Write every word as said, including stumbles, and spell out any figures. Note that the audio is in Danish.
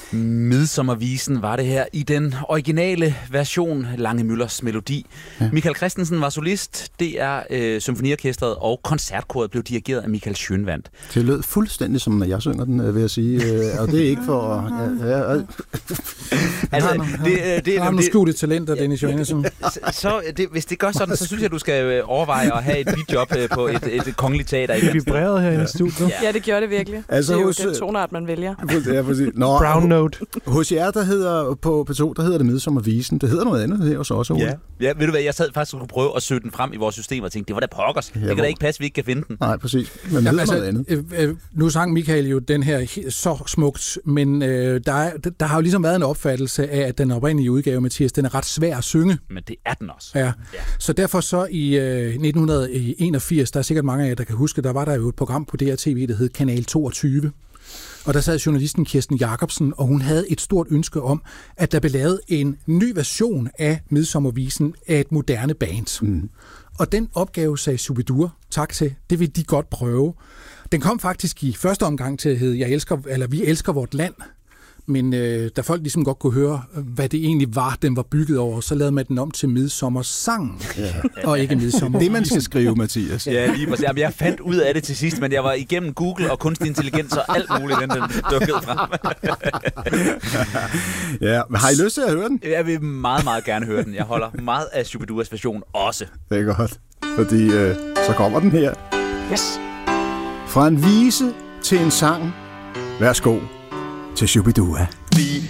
Midsommervisen var det her i den originale version, Lange Müllers melodi. Ja. Michael Christensen var solist, D R øh, Symfoniorkestret og koncertkoret blev dirigeret af Michael Schønwandt. Det lød fuldstændig som, når jeg synger den, vil jeg sige. Og det er ikke for... Ja, ja, ja. Altså, det, det, har du skjulte talenter, Dennis Johannesson? Så, det, hvis det gør sådan, så synes jeg, du skal overveje at have et bidjob på et, et kongeligt teater. Det vibrerede her i studiet. Ja, det gjorde det virkelig. Altså, det er hos, jo den tonart, man vælger. Ja, præcis. Nå, Brown note. Hos jer, der hedder på P to, der hedder det Midsommervisen. Det hedder noget andet her hos os, Ole. Ja. Ja, ved du hvad, jeg sad faktisk og kunne prøve at søge den frem i vores system og tænkte, det var da pokkers. Ja, det kan da ikke passe, vi ikke kan finde den. Nej, præcis. Men det hedder altså, noget andet. Øh, øh, nu sang Michael jo den her så smukt, men øh, der, er, der har jo ligesom været en opfattelse af, at den oprindelige udgave, Mathias, den er ret svær at synge. Men det er den også. Ja. Ja. Så derfor så i øh, nitten enogfirs, der er sikkert mange af jer, der kan huske, der var der jo et program på D R T V, der hed Kanal toogtyve. Og der sad journalisten Kirsten Jacobsen, og hun havde et stort ønske om, at der blev lavet en ny version af Midsommervisen af et moderne band. Mm. Og den opgave sagde Shu-bi-dua tak til. Det vil de godt prøve. Den kom faktisk i første omgang til at hedde Jeg elsker, eller Vi elsker vort land. Men øh, da folk ligesom godt kunne høre, hvad det egentlig var, den var bygget over, så lavede man den om til Midsommersang, ja. Og ikke Midsommer. Det man skal skrive, Mathias. Ja, lige præcis. Jeg fandt ud af det til sidst, men jeg var igennem Google og kunstig intelligens og alt muligt, den, den dukkede frem. Ja, men har I lyst til at høre den? Jeg vil meget, meget gerne høre den. Jeg holder meget af Shu-bi-duas version også. Det er godt, fordi øh, så kommer den her. Yes. Fra en vise til en sang. Værsgo til Shu-bi-dua.